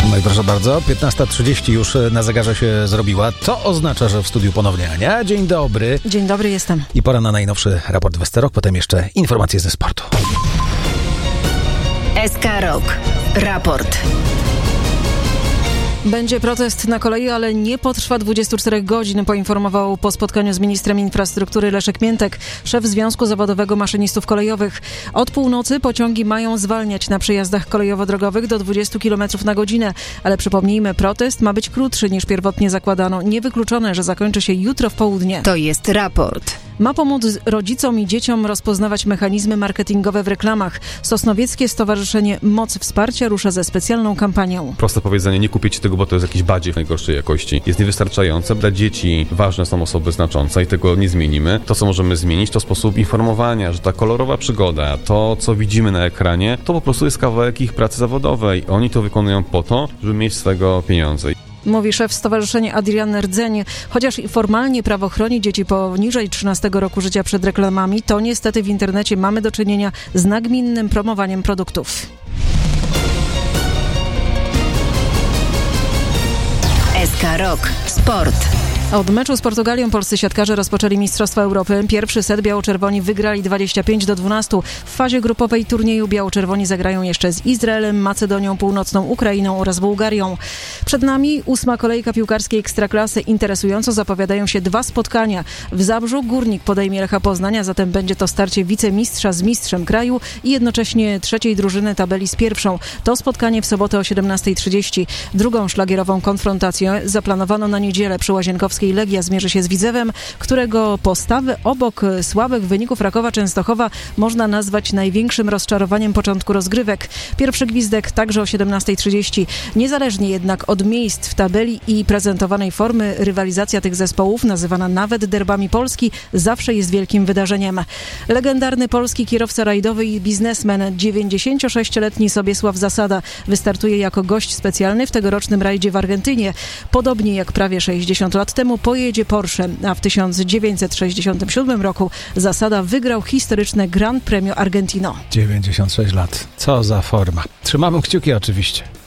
No i proszę bardzo, 15:30 już na zegarze się zrobiła. To oznacza, że w studiu ponownie Ania. Dzień dobry. Dzień dobry, jestem. I pora na najnowszy raport Westerok, potem jeszcze informacje ze sportu. SK Rok. Raport. Będzie protest na kolei, ale nie potrwa 24 godzin, poinformował po spotkaniu z ministrem infrastruktury Leszek Miętek, szef Związku Zawodowego Maszynistów Kolejowych. Od północy pociągi mają zwalniać na przejazdach kolejowo-drogowych do 20 km na godzinę, ale przypomnijmy, protest ma być krótszy niż pierwotnie zakładano. Niewykluczone, że zakończy się jutro w południe. To jest raport. Ma pomóc rodzicom i dzieciom rozpoznawać mechanizmy marketingowe w reklamach. Sosnowieckie Stowarzyszenie Moc Wsparcia rusza ze specjalną kampanią. Proste powiedzenie, nie kupicie tego, bo to jest jakiś badziew najgorszej jakości. Jest niewystarczające. Dla dzieci ważne są osoby znaczące i tego nie zmienimy. To, co możemy zmienić, to sposób informowania, że ta kolorowa przygoda, to, co widzimy na ekranie, to po prostu jest kawałek ich pracy zawodowej. Oni to wykonują po to, żeby mieć z tego pieniądze. Mówi szef stowarzyszenia Adrian Rdzeń. Chociaż formalnie prawo chroni dzieci poniżej 13 roku życia przed reklamami, to niestety w internecie mamy do czynienia z nagminnym promowaniem produktów. SK Rok. Sport. Od meczu z Portugalią polscy siatkarze rozpoczęli Mistrzostwa Europy. Pierwszy set biało-czerwoni wygrali 25-12. W fazie grupowej turnieju biało-czerwoni zagrają jeszcze z Izraelem, Macedonią Północną, Ukrainą oraz Bułgarią. Przed nami 8. kolejka piłkarskiej Ekstraklasy. Interesująco zapowiadają się 2 spotkania. W Zabrzu Górnik podejmie Lecha Poznań, a zatem będzie to starcie wicemistrza z mistrzem kraju i jednocześnie trzeciej drużyny tabeli z pierwszą. To spotkanie w sobotę o 17:30. Drugą szlagierową konfrontację zaplanowano na niedzielę przy Łazienkowskiej. Legia zmierzy się z Widzewem, którego postawy obok słabych wyników Rakowa Częstochowa można nazwać największym rozczarowaniem początku rozgrywek. Pierwszy gwizdek także o 17:30. Niezależnie jednak od miejsc w tabeli i prezentowanej formy, rywalizacja tych zespołów, nazywana nawet derbami Polski, zawsze jest wielkim wydarzeniem. Legendarny polski kierowca rajdowy i biznesmen, 96-letni Sobiesław Zasada, wystartuje jako gość specjalny w tegorocznym rajdzie w Argentynie. Podobnie jak prawie 60 lat temu pojedzie Porsche, a w 1967 roku Zasada wygrał historyczne Gran Premio Argentino. 96 lat. Co za forma. Trzymamy kciuki oczywiście.